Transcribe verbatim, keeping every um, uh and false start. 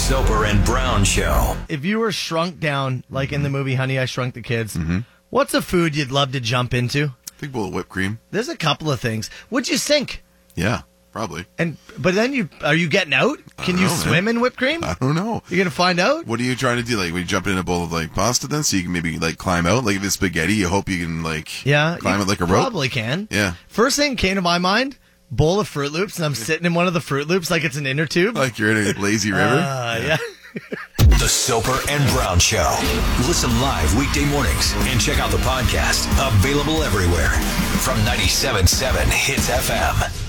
Soper and Brown Show. If you were shrunk down, like in the movie Honey, I Shrunk the Kids, Mm-hmm. what's a food you'd love to jump into? Big bowl of whipped cream. There's a couple of things. Would you sink? Yeah, probably. And but then you are you getting out? Can I you don't know, swim man. in whipped cream? I don't know. You're gonna find out. What are you trying to do? Like, when you jump in a bowl of like pasta, then so you can maybe like climb out. Like if it's spaghetti, you hope you can like Yeah, climb you it like a rope. Probably can. Yeah, First thing came to my mind: bowl of Fruit Loops, and I'm sitting in one of the Fruit Loops like it's an inner tube. like you're in a lazy river. Uh, yeah. The Soper and Brown Show. Listen live weekday mornings and check out the podcast. Available everywhere from ninety-seven point seven Hits F M.